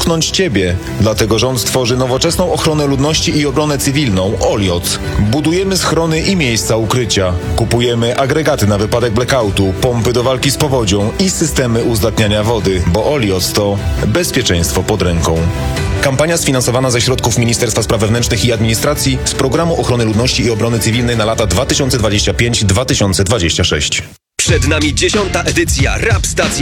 popchnąć Ciebie. Dlatego rząd stworzy nowoczesną ochronę ludności i obronę cywilną OLIOC. Budujemy schrony i miejsca ukrycia. Kupujemy agregaty na wypadek blackoutu, pompy do walki z powodzią i systemy uzdatniania wody, bo OLIOC to bezpieczeństwo pod ręką. Kampania sfinansowana ze środków Ministerstwa Spraw Wewnętrznych i Administracji z Programu Ochrony Ludności i Obrony Cywilnej na lata 2025-2026. Przed nami 10. edycja Rap Stacji